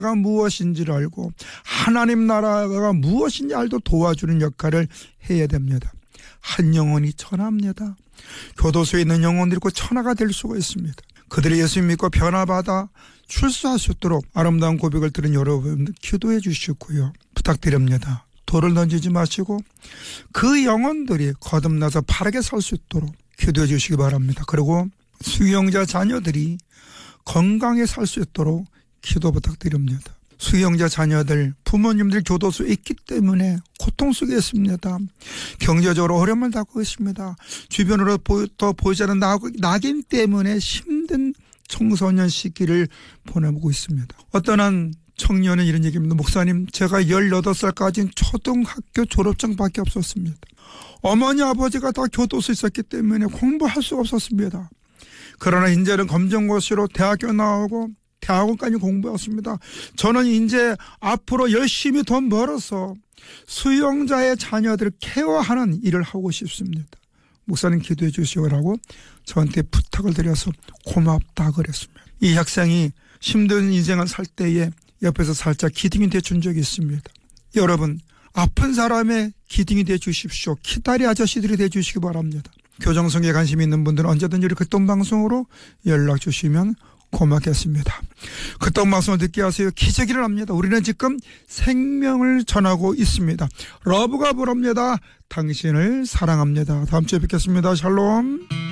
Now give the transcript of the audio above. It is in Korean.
무엇인지를 알고 하나님 나라가 무엇인지 알도 도와주는 역할을 해야 됩니다. 한 영혼이 천하입니다. 교도소에 있는 영혼들이 곧 천하가 될 수가 있습니다. 그들이 예수 믿고 변화받아 출소할 수 있도록 아름다운 고백을 들은 여러분 기도해 주시고요. 부탁드립니다. 돌을 던지지 마시고 그 영혼들이 거듭나서 바르게 살 수 있도록 기도해 주시기 바랍니다. 그리고 수용자 자녀들이 건강에 살 수 있도록 기도 부탁드립니다. 수용자 자녀들, 부모님들 교도소에 있기 때문에 고통 속에 있습니다. 경제적으로 어려움을 당하고 있습니다. 주변으로부터 보이지 않는 낙인 때문에 힘든 청소년 시기를 보내보고 있습니다. 어떤 한 청년은 이런 얘기입니다. 목사님, 제가 18살까지는 초등학교 졸업장밖에 없었습니다. 어머니 아버지가 다 교도소에 있었기 때문에 공부할 수가 없었습니다. 그러나 이제는 검정고시로 대학교 나오고 대학원까지 공부했습니다. 저는 이제 앞으로 열심히 돈 벌어서 수용자의 자녀들을 케어하는 일을 하고 싶습니다. 목사님 기도해 주시오라고 저한테 부탁을 드려서 고맙다 그랬습니다. 이 학생이 힘든 인생을 살 때에 옆에서 살짝 기둥이 돼준 적이 있습니다. 여러분, 아픈 사람의 기둥이 돼 주십시오. 키다리 아저씨들이 돼 주시기 바랍니다. 교정성에 관심 있는 분들은 언제든지 우리 극동방송으로 연락 주시면 고맙겠습니다. 극동방송을 듣게 하세요. 기적이 일어납니다. 우리는 지금 생명을 전하고 있습니다. 러브가 부릅니다. 당신을 사랑합니다. 다음 주에 뵙겠습니다. 샬롬.